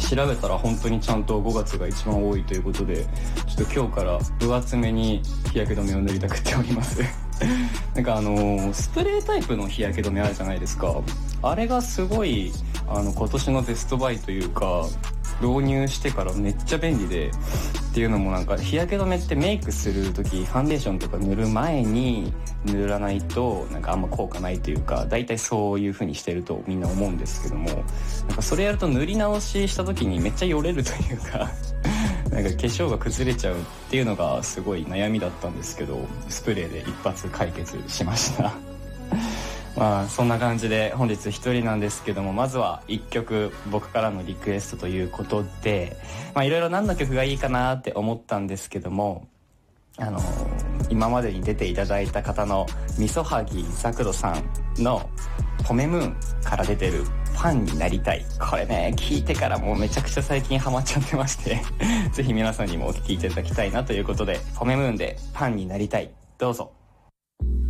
調べたら本当にちゃんと5月が一番多いということで、ちょっと今日から分厚めに日焼け止めを塗りたくっておりますなんかスプレータイプの日焼け止めあるじゃないですか。あれがすごい今年のベストバイというか、導入してからめっちゃ便利で、っていうのもなんか日焼け止めってメイクするときファンデーションとか塗る前に塗らないとなんかあんま効果ないというか、だいたいそういう風にしてるとみんな思うんですけども、なんかそれやると塗り直しした時にめっちゃよれるというかなんか化粧が崩れちゃうっていうのがすごい悩みだったんですけど、スプレーで一発解決しましたまあそんな感じで本日一人なんですけども、まずは一曲僕からのリクエストということで、まあいろいろ何の曲がいいかなって思ったんですけども、今までに出ていただいた方のみそはぎざくろさんのポメムーンから出てるファンになりたい、これね聞いてからもうめちゃくちゃ最近ハマっちゃってましてぜひ皆さんにもお聴きいただきたいなということで、ポメムーンでファンになりたい、どうぞ。